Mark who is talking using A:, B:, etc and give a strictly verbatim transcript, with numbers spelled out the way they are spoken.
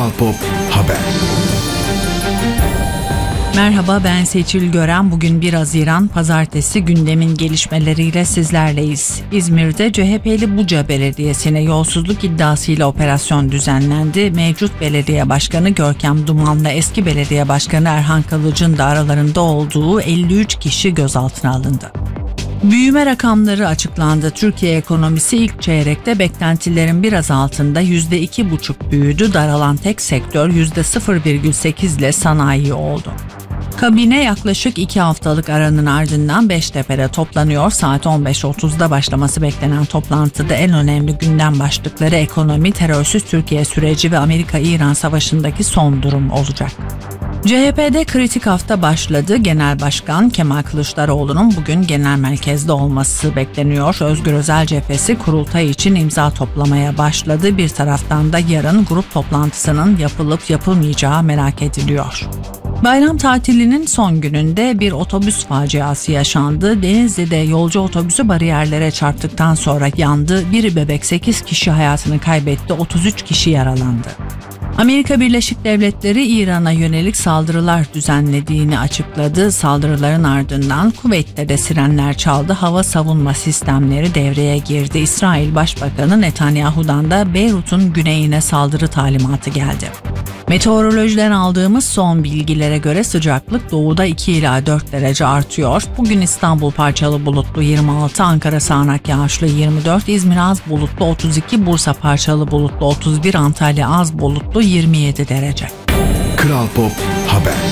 A: Kral Pop Haber.
B: Merhaba, ben Seçil Gören. Bugün bir Haziran Pazartesi, gündemin gelişmeleriyle sizlerleyiz. İzmir'de C H P'li Buca Belediyesi'ne yolsuzluk iddiasıyla operasyon düzenlendi. Mevcut belediye başkanı Görkem Duman'la eski belediye başkanı Erhan Kalıcı'nın da aralarında olduğu elli üç kişi gözaltına alındı. Büyüme rakamları açıklandı. Türkiye ekonomisi ilk çeyrekte beklentilerin biraz altında yüzde iki buçuk büyüdü. Daralan tek sektör yüzde sıfır virgül sekiz ile sanayi oldu. Kabine yaklaşık iki haftalık aranın ardından Beştepe'de toplanıyor. Saat on beş otuzda başlaması beklenen toplantıda en önemli gündem başlıkları ekonomi, terörsüz Türkiye süreci ve Amerika-İran savaşındaki son durum olacak. C H P'de kritik hafta başladı. Genel Başkan Kemal Kılıçdaroğlu'nun bugün genel merkezde olması bekleniyor. Özgür Özel cephesi kurultay için imza toplamaya başladı. Bir taraftan da yarın grup toplantısının yapılıp yapılmayacağı merak ediliyor. Bayram tatilinin son gününde bir otobüs faciası yaşandı. Denizli'de yolcu otobüsü bariyerlere çarptıktan sonra yandı. Bir bebek sekiz kişi hayatını kaybetti, otuz üç kişi yaralandı. Amerika Birleşik Devletleri İran'a yönelik saldırılar düzenlediğini açıkladı. Saldırıların ardından Kuveyt'te de sirenler çaldı. Hava savunma sistemleri devreye girdi. İsrail Başbakanı Netanyahu'dan da Beyrut'un güneyine saldırı talimatı geldi. Meteorolojiden aldığımız son bilgilere göre sıcaklık doğuda iki ila dört derece artıyor. Bugün İstanbul parçalı bulutlu yirmi altı, Ankara sağanak yağışlı yirmi dört, İzmir az bulutlu otuz iki, Bursa parçalı bulutlu otuz bir, Antalya az bulutlu yirmi yedi derece.
A: Kral Pop Haber.